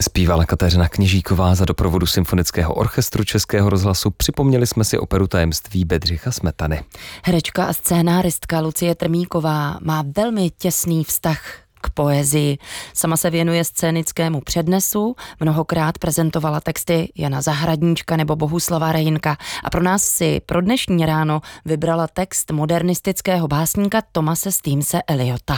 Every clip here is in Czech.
Zpívala Kateřina Kněžíková za doprovodu Symfonického orchestru Českého rozhlasu. Připomněli jsme si operu Tajemství Bedřicha Smetany. Herečka a scénáristka Lucie Trmíková má velmi těsný vztah k poezii. Sama se věnuje scénickému přednesu, mnohokrát prezentovala texty Jana Zahradníčka nebo Bohuslava Rejnka a pro nás si pro dnešní ráno vybrala text modernistického básníka Thomase Steamse Eliota.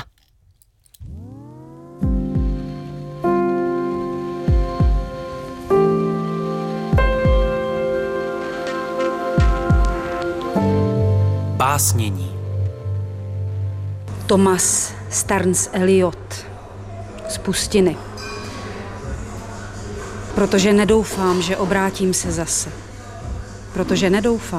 Básnění. Thomas Stearns Eliot z Pustiny. Protože nedoufám, že obrátím se zase. Protože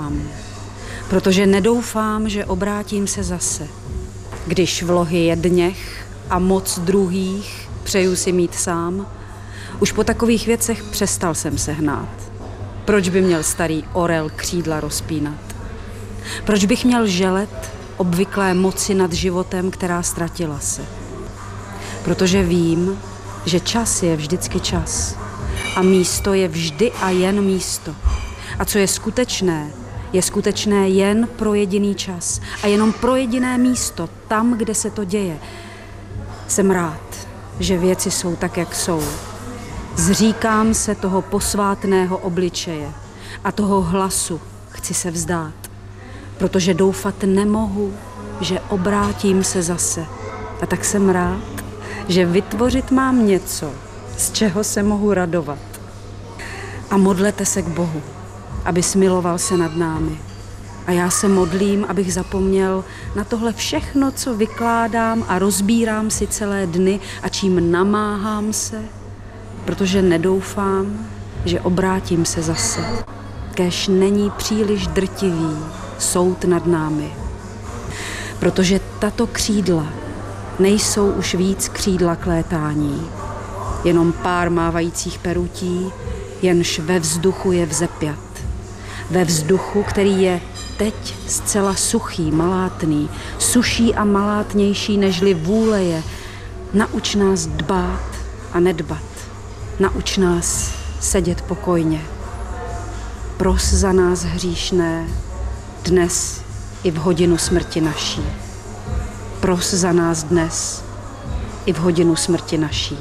nedoufám, že obrátím se zase. Když vlohy jedněch a moc druhých přeju si mít sám, už po takových věcech přestal jsem se hnát. Proč by měl starý orel křídla rozpínat? Proč bych měl želet obvyklé moci nad životem, která ztratila se? Protože vím, že čas je vždycky čas a místo je vždy a jen místo. A co je skutečné jen pro jediný čas a jenom pro jediné místo, tam, kde se to děje. Jsem rád, že věci jsou tak, jak jsou. Zříkám se toho posvátného obličeje a toho hlasu chci se vzdát. Protože doufat nemohu, že obrátím se zase. A tak jsem rád, že vytvořit mám něco, z čeho se mohu radovat. A modlete se k Bohu, aby smiloval se nad námi. A já se modlím, abych zapomněl na tohle všechno, co vykládám a rozbírám si celé dny a čím namáhám se, protože nedoufám, že obrátím se zase. Kéž není příliš drtivý soud nad námi. Protože tato křídla nejsou už víc křídla k létání. Jenom pár mávajících perutí, jenž ve vzduchu je vzepjat. Ve vzduchu, který je teď zcela suchý, malátný, suší a malátnější, nežli vůle je. Nauč nás dbát a nedbat. Nauč nás sedět pokojně. Pros za nás hříšné, dnes i v hodinu smrti naší. Pros za nás dnes i v hodinu smrti naší.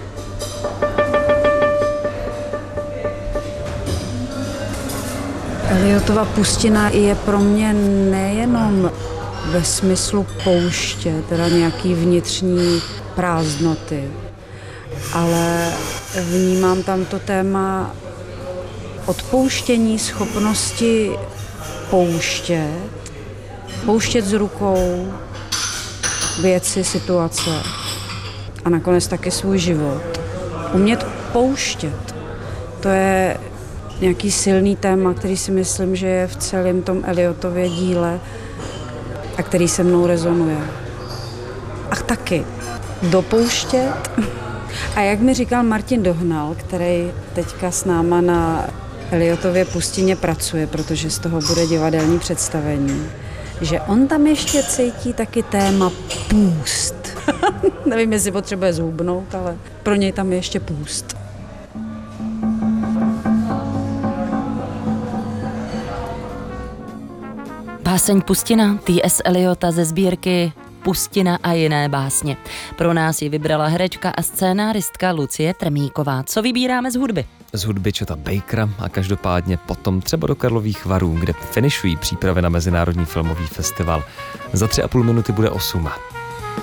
Eliotova Pustina je pro mě nejenom ve smyslu pouště, teda nějaký vnitřní prázdnoty, ale vnímám tam to téma odpouštění, schopnosti pouštět z rukou věci, situace a nakonec taky svůj život. Umět pouštět, to je nějaký silný téma, který si myslím, že je v celém tom Eliotově díle a který se mnou rezonuje. A taky dopouštět. A jak mi říkal Martin Dohnal, který teďka s náma na Eliotově Pustině pracuje, protože z toho bude divadelní představení, že on tam ještě cítí taky téma půst. Nevím, jestli potřebuje zhubnout, ale pro něj tam je ještě půst. Báseň Pustina T.S. Eliota ze sbírky Pustina a jiné básně. Pro nás ji vybrala herečka a scénáristka Lucie Trmíková. Co vybíráme z hudby? Z hudby Cheta Bakera a každopádně potom třeba do Karlových Varů, kde finišují přípravy na Mezinárodní filmový festival. Za 3,5 minuty bude 8.